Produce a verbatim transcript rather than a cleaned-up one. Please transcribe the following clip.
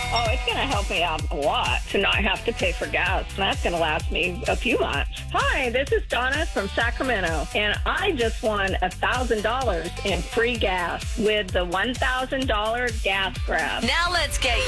Oh, it's going to help me out a lot to not have to pay for gas. And that's going to last me a few months. Hi, this is Donna from Sacramento, and I just won one thousand dollars in free gas with the one thousand dollars gas grab. Now let's get